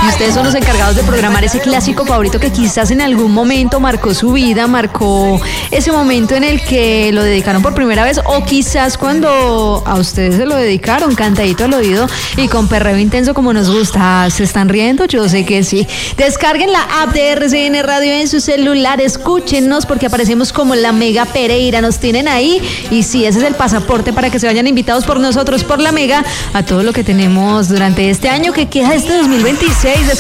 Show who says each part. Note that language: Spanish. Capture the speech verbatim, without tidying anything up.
Speaker 1: Y ustedes son los encargados de programar ese clásico favorito que quizás en algún momento marcó su vida, marcó ese momento en el que lo dedicaron por primera vez, o quizás cuando a ustedes se lo dedicaron, cantadito al oído y con perreo intenso como nos gusta. ¿Se están riendo? Yo sé que sí. Descarguen la app de R C N Radio en su celular, escúchenos porque aparecemos como la Mega Pereira, nos tienen ahí y sí, ese es el pasaporte para que se vayan invitados por nosotros, por la Mega, a todo lo que tenemos durante este año que queda, este dos mil veintiséis.